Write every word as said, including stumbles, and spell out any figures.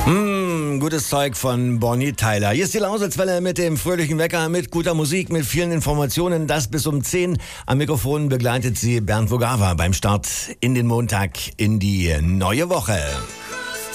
Mm, gutes Zeug von Bonnie Tyler. Hier ist die Lauselswelle mit dem fröhlichen Wecker, mit guter Musik, mit vielen Informationen. Das bis um zehn. Am Mikrofon begleitet sie Bernd Vogava beim Start in den Montag, in die neue Woche.